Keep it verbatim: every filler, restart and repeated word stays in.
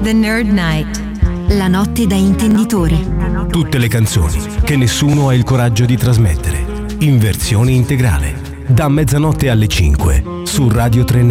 The Nerd Night. La notte da intenditori. Tutte le canzoni che nessuno ha il coraggio di trasmettere. In versione integrale. Da mezzanotte alle cinque su Radio tre.